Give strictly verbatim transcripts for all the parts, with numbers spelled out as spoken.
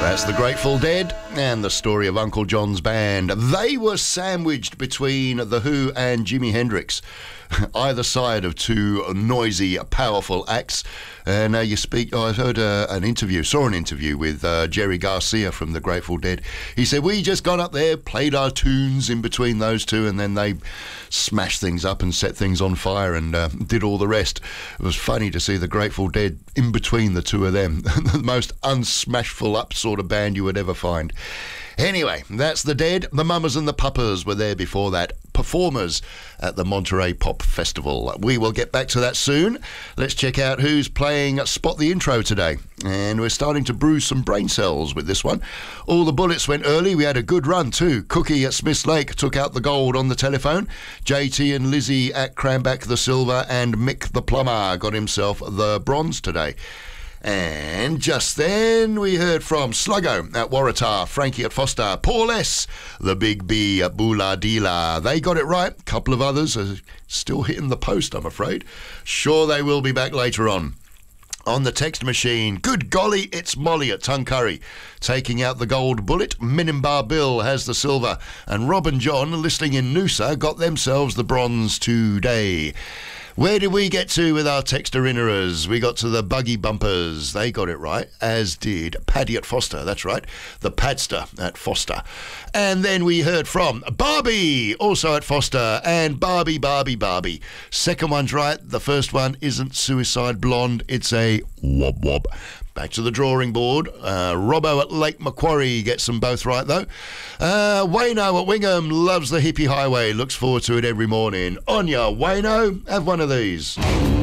That's the Grateful Dead and the story of Uncle John's band. They were sandwiched between The Who and Jimi Hendrix, either side of two noisy, powerful acts. And now you speak, oh, I've heard uh, an interview, saw an interview with uh, Jerry Garcia from the Grateful Dead. He said, we just got up there, played our tunes in between those two, and then they smashed things up and set things on fire and uh, did all the rest. It was funny to see the Grateful Dead in between the two of them. The most unsmashful up sort of band you would ever find. Anyway, that's the Dead. The Mamas and the Papas were there before that, performers at the Monterey Pop Festival. We will get back to that soon. Let's check out who's playing Spot the Intro today. And we're starting to brew some brain cells with this one. All the bullets went early. We had a good run too. Cookie at Smiths Lake took out the gold on the telephone. J T and Lizzie at Cranback the silver, and Mick the plumber got himself the bronze today. And just then we heard from Sluggo at Waratah, Frankie at Foster, Paul S, the Big B at Booladila. They got it right. A couple of others are still hitting the post, I'm afraid. Sure, they will be back later on. On the text machine, good golly, it's Molly at Tuncurry, taking out the gold bullet. Minimbar Bill has the silver, and Rob and John, listening in Noosa, got themselves the bronze today. Where did we get to with our texter-innerers? We got to the Buggy Bumpers. They got it right, as did Paddy at Foster. That's right, the Padster at Foster. And then we heard from Barbie, also at Foster, and Barbie, Barbie, Barbie. Second one's right. The first one isn't Suicide Blonde. It's a Wob Wob. Back to the drawing board. Uh, Robbo at Lake Macquarie gets them both right, though. Uh, Wayno at Wingham loves the hippie highway. Looks forward to it every morning. On ya, Wayno. Have one of these.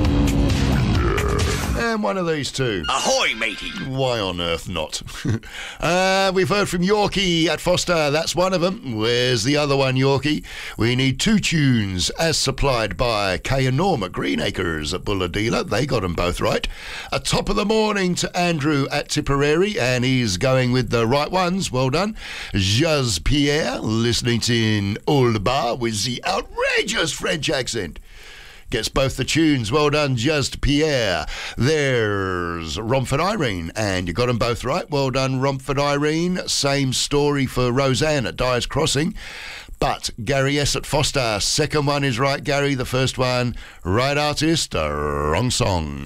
And one of these too. Ahoy, matey. Why on earth not? uh, we've heard from Yorkie at Foster. That's one of them. Where's the other one, Yorkie? We need two tunes as supplied by Kay and Norm at Greenacres at Booladila. They got them both right. A top of the morning to Andrew at Tipperary, and he's going with the right ones. Well done. Jazz Pierre, listening to in Old Bar with the outrageous French accent. Gets both the tunes. Well done, Just Pierre. There's Romford Irene, and you got them both right. Well done, Romford Irene. Same story for Roseanne at Dyer's Crossing. But Gary S. at Foster, second one is right, Gary. The first one, right artist, wrong song.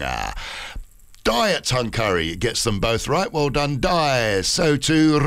Di at Tuncurry gets them both right. Well done, Di. So to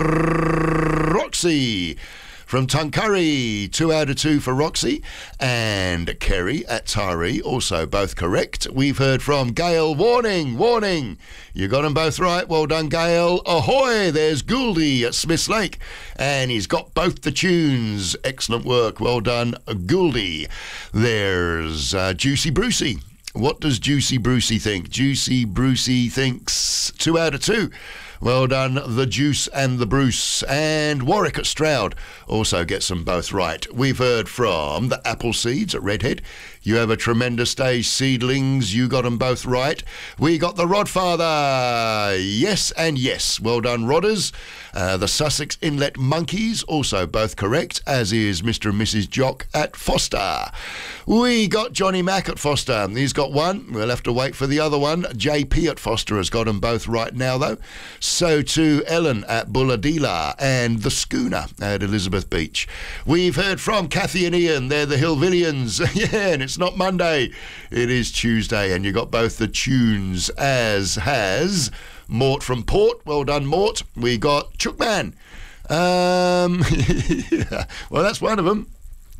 Roxy from Tuncurry, two out of two for Roxy. And Kerry at Taree, also both correct. We've heard from Gail. Warning, warning. You got them both right. Well done, Gail. Ahoy, there's Gouldy at Smiths Lake. And he's got both the tunes. Excellent work. Well done, Gouldy. There's uh, Juicy Brucey. What does Juicy Brucey think? Juicy Brucey thinks two out of two. Well done, the Juice and the Bruce. And Warwick at Stroud also gets them both right. We've heard from the Apple Seeds at Redhead. You have a tremendous day, seedlings. You got them both right. We got the Rodfather. Yes and yes. Well done, Rodders. Uh, the Sussex Inlet Monkeys, also both correct, as is Mister and Missus Jock at Foster. We got Johnny Mack at Foster. He's got one. We'll have to wait for the other one. J P at Foster has got them both right now, though. So too Ellen at Booladila and the Schooner at Elizabeth Beach. We've heard from Kathy and Ian. They're the Hillvillians. Yeah, and it's not Monday. It is Tuesday, and you got both the tunes, as has Mort from Port. Well done, Mort. We got Chookman. Um, yeah. Well, that's one of them.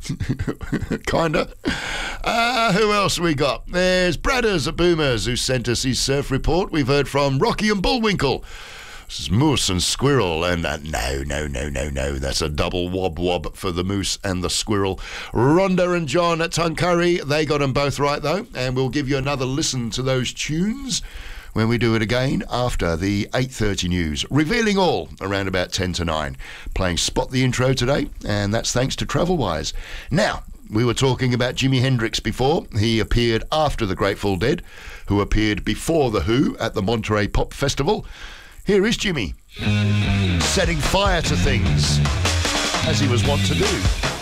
Kinda. Uh, who else we got? There's Bradders at Boomers, who sent us his surf report. We've heard from Rocky and Bullwinkle. This is Moose and Squirrel, and uh, no, no, no, no, no, that's a double wob wob for the Moose and the Squirrel. Rhonda and John at Tuncurry, they got them both right, though, and we'll give you another listen to those tunes when we do it again after the eight thirty news, revealing all around about ten to nine. Playing Spot the Intro today, and that's thanks to Travelwise. Now, we were talking about Jimi Hendrix before. He appeared after the Grateful Dead, who appeared before The Who at the Monterey Pop Festival. Here is Jimmy, setting fire to things, as he was wont to do.